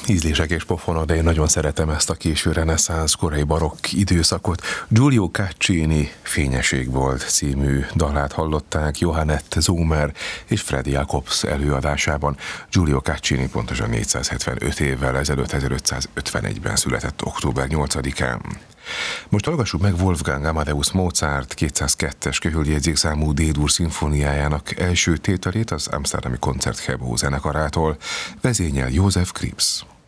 Ízlések és pofonok, de én nagyon szeretem ezt a késő reneszánsz, korai barokk időszakot. Giulio Caccini Fényeség volt című dalát hallották Johannet Zomer és Freddy Jacobs előadásában. Giulio Caccini pontosan 475 évvel ezelőtt, 1551-ben született október 8-án. Most hallgassuk meg Wolfgang Amadeus Mozart 202-es köhöljegyzékszámú D-dur szimfóniájának első tételét az Amsterdami Concertgebouw zenekarától, vezényel József Krips.